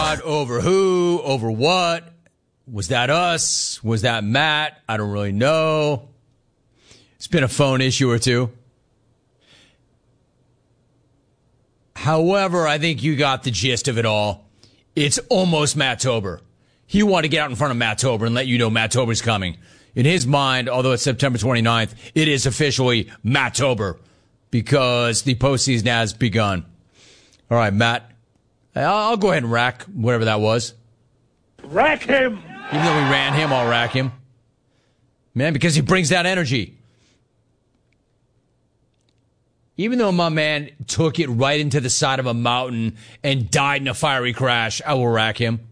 what? Over who? Over what? Was that us? Was that Matt? I don't really know. It's been a phone issue or two. However, I think you got the gist of it all. It's almost Matt-tober. He wanted to get out in front of Matt-tober and let you know Matt-tober's coming. In his mind, although it's September 29th, it is officially Matt-tober because the postseason has begun. All right, Matt, I'll go ahead and rack whatever that was. Rack him! Even though we ran him, I'll rack him. Man, because he brings that energy. Even though my man took it right into the side of a mountain and died in a fiery crash, I will rack him.